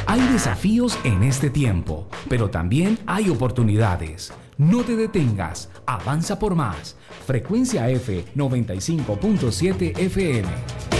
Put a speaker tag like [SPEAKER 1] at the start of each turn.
[SPEAKER 1] Hay desafíos en este tiempo, pero también hay oportunidades. No te detengas, avanza por más. Frecuencia F 95.7 FM.